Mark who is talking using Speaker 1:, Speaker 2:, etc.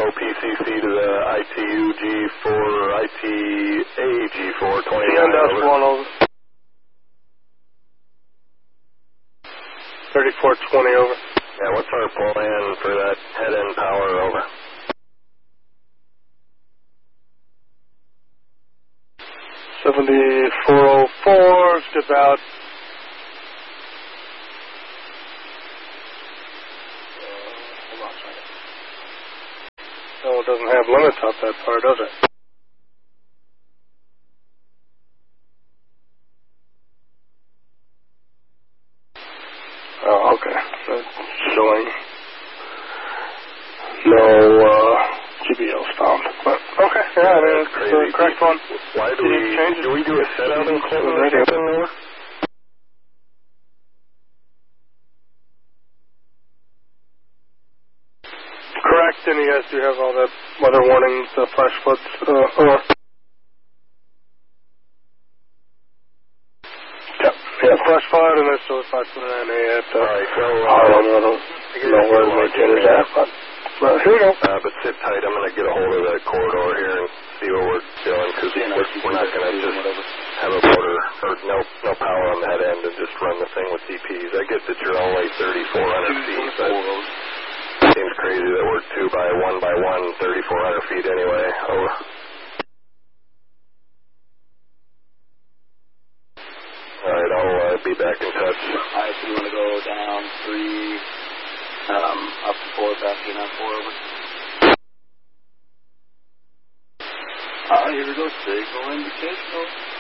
Speaker 1: OPCC to the ITU G4, ITA G4, 29
Speaker 2: over. 1 over. 3420 over.
Speaker 1: Yeah, what's our plan for that head-end power over?
Speaker 2: $74.04, it's about hold on a second. Oh, it doesn't have limits up that far, does it? Oh, okay. That's showing no GBLs found. But, okay, yeah, I mean, it's the correct one.
Speaker 1: Why do we do a set-out in Clinton or something over?
Speaker 2: Correct, and you guys do have all the weather warnings, flash floods, or... Yeah, flash flood, and there's still a 5.9 at
Speaker 1: Alright, well,
Speaker 2: Harlem. I don't know where the maintainer's at, but here we go.
Speaker 1: But sit tight, I'm going to get a hold of that corridor here and see what we're doing, because we're not going to just have a motor, or no power on that end and just run the thing with DPs. I get that you're only 3,400 feet, but it seems crazy that we're 2 by 1 by 1, 3,400 feet anyway. Over. Alright, I'll be back in touch.
Speaker 3: Alright, so you want to go down 3, up to 4, back in on 4 over. Alright, here we go, signal indication.